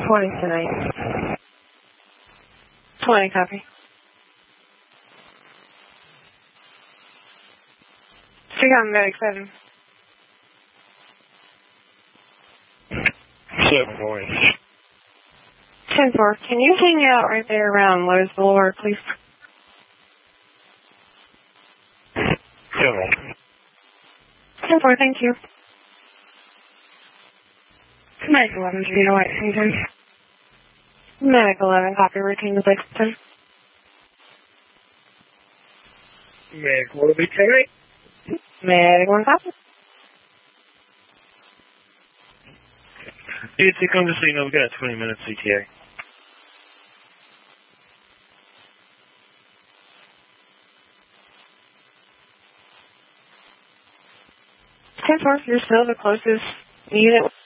20 tonight. 20, copy. Secom Medic 7. 7 going. 10-4, can you hang out right there around Lowe's Boulevard, please? 10-1. 10-4, thank you. Medic 11, do you know what Washington? Medic 11, copy, routine is Lexington. Medic, what will be tonight? Medic 1, copy. It's come to see, we got a 20-minute CTA. You're still the closest unit